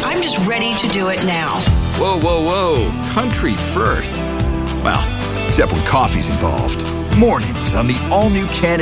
I'm just ready to do it now. Whoa, whoa, whoa. Country first. Well, except when coffee's involved. Mornings on the all-new Can